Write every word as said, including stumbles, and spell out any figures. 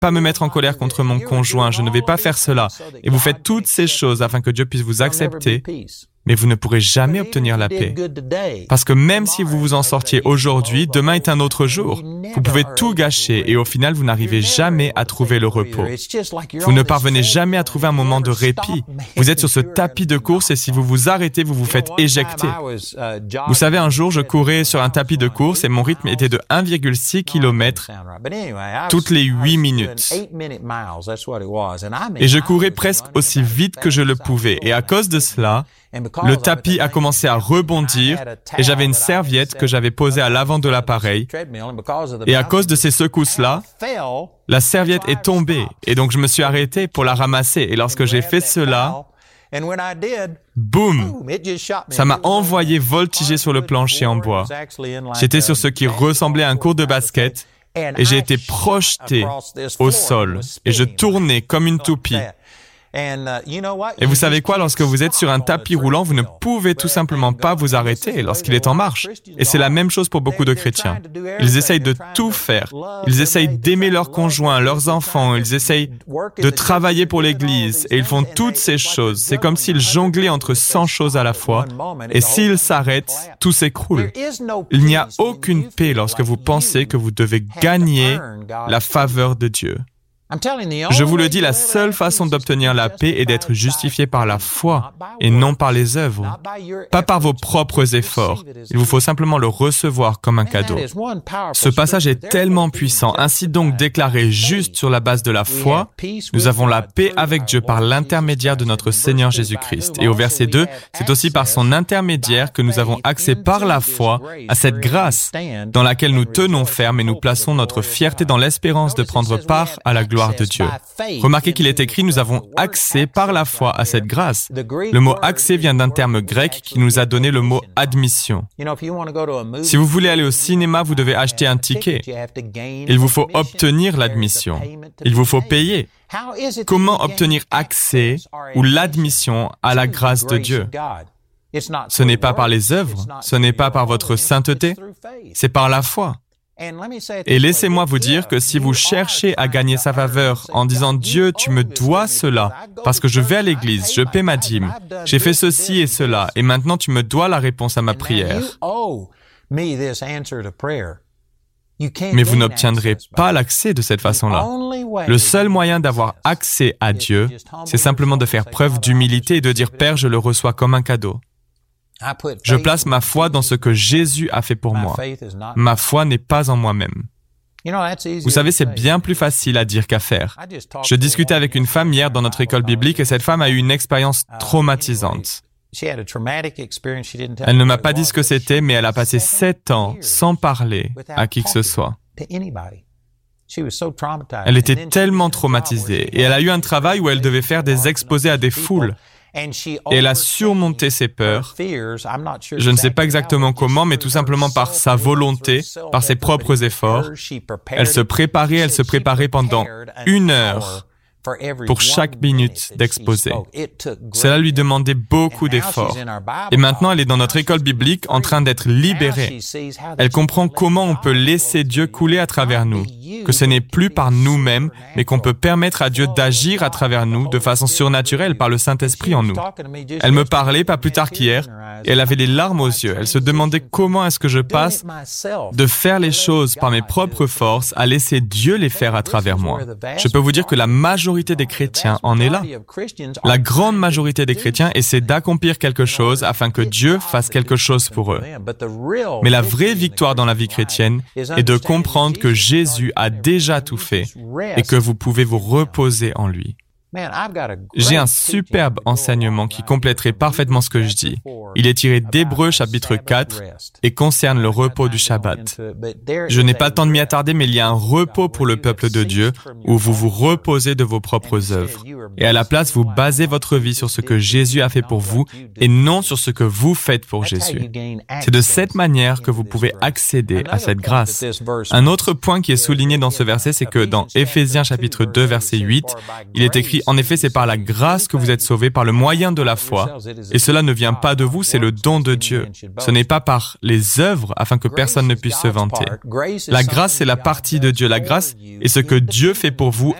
pas me mettre en colère contre mon conjoint, je ne vais pas faire cela. Et vous faites toutes ces choses afin que Dieu puisse vous accepter, mais vous ne pourrez jamais obtenir la paix. Parce que même si vous vous en sortiez aujourd'hui, demain est un autre jour. Vous pouvez tout gâcher et au final, vous n'arrivez jamais à trouver le repos. Vous ne parvenez jamais à trouver un moment de répit. Vous êtes sur ce tapis de course et si vous vous arrêtez, vous vous faites éjecter. Vous savez, un jour, je courais sur un tapis de course et mon rythme était de un virgule six kilomètres toutes les huit minutes. Et je courais presque aussi vite que je le pouvais. Et à cause de cela, le tapis a commencé à rebondir et j'avais une serviette que j'avais posée à l'avant de l'appareil. Et à cause de ces secousses-là, la serviette est tombée et donc je me suis arrêté pour la ramasser. Et lorsque j'ai fait cela, boum! Ça m'a envoyé voltiger sur le plancher en bois. J'étais sur ce qui ressemblait à un court de basket et j'ai été projeté au sol et je tournais comme une toupie. Et vous savez quoi, lorsque vous êtes sur un tapis roulant, vous ne pouvez tout simplement pas vous arrêter lorsqu'il est en marche. Et c'est la même chose pour beaucoup de chrétiens. Ils essayent de tout faire. Ils essayent d'aimer leurs conjoints, leurs enfants, ils essayent de travailler pour l'Église et ils font toutes ces choses. C'est comme s'ils jonglaient entre cent choses à la fois et s'ils s'arrêtent, tout s'écroule. Il n'y a aucune paix lorsque vous pensez que vous devez gagner la faveur de Dieu. Je vous le dis, la seule façon d'obtenir la paix est d'être justifié par la foi et non par les œuvres, pas par vos propres efforts. Il vous faut simplement le recevoir comme un cadeau. Ce passage est tellement puissant. Ainsi donc déclaré juste sur la base de la foi, nous avons la paix avec Dieu par l'intermédiaire de notre Seigneur Jésus-Christ. Et au verset deux, c'est aussi par son intermédiaire que nous avons accès par la foi à cette grâce dans laquelle nous tenons ferme et nous plaçons notre fierté dans l'espérance de prendre part à la gloire de Dieu. Remarquez qu'il est écrit, nous avons accès par la foi à cette grâce. Le mot accès vient d'un terme grec qui nous a donné le mot admission. Si vous voulez aller au cinéma, vous devez acheter un ticket. Il vous faut obtenir l'admission. Il vous faut payer. Comment obtenir accès ou l'admission à la grâce de Dieu? Ce n'est pas par les œuvres, ce n'est pas par votre sainteté, c'est par la foi. Et laissez-moi vous dire que si vous cherchez à gagner sa faveur en disant « Dieu, tu me dois cela, parce que je vais à l'église, je paie ma dîme, j'ai fait ceci et cela, et maintenant tu me dois la réponse à ma prière. » Mais vous n'obtiendrez pas l'accès de cette façon-là. Le seul moyen d'avoir accès à Dieu, c'est simplement de faire preuve d'humilité et de dire « Père, je le reçois comme un cadeau. » Je place ma foi dans ce que Jésus a fait pour moi. Ma foi n'est pas en moi-même. Vous savez, c'est bien plus facile à dire qu'à faire. Je discutais avec une femme hier dans notre école biblique et cette femme a eu une expérience traumatisante. Elle ne m'a pas dit ce que c'était, mais elle a passé sept ans sans parler à qui que ce soit. Elle était tellement traumatisée et elle a eu un travail où elle devait faire des exposés à des foules. Et elle a surmonté ses peurs. Je ne sais pas exactement comment, mais tout simplement par sa volonté, par ses propres efforts. Elle se préparait, elle se préparait pendant une heure pour chaque minute d'exposé. Cela lui demandait beaucoup d'efforts. Et maintenant, elle est dans notre école biblique en train d'être libérée. Elle comprend comment on peut laisser Dieu couler à travers nous, que ce n'est plus par nous-mêmes, mais qu'on peut permettre à Dieu d'agir à travers nous de façon surnaturelle par le Saint-Esprit en nous. Elle me parlait pas plus tard qu'hier, et elle avait les larmes aux yeux. Elle se demandait comment est-ce que je passe de faire les choses par mes propres forces à laisser Dieu les faire à travers moi. Je peux vous dire que la majorité des chrétiens en est là. La grande majorité des chrétiens essaient d'accomplir quelque chose afin que Dieu fasse quelque chose pour eux. Mais la vraie victoire dans la vie chrétienne est de comprendre que Jésus a déjà tout fait et que vous pouvez vous reposer en lui. J'ai un superbe enseignement qui compléterait parfaitement ce que je dis. Il est tiré d'Hébreux chapitre quatre et concerne le repos du Shabbat. Je n'ai pas le temps de m'y attarder, mais il y a un repos pour le peuple de Dieu où vous vous reposez de vos propres œuvres. Et à la place, vous basez votre vie sur ce que Jésus a fait pour vous et non sur ce que vous faites pour Jésus. C'est de cette manière que vous pouvez accéder à cette grâce. Un autre point qui est souligné dans ce verset, c'est que dans Éphésiens chapitre deux, verset huit, il est écrit dit, en effet, c'est par la grâce que vous êtes sauvés, par le moyen de la foi, et cela ne vient pas de vous, c'est le don de Dieu. Ce n'est pas par les œuvres, afin que personne ne puisse se vanter. La grâce, c'est la partie de Dieu. La grâce est ce que Dieu fait pour vous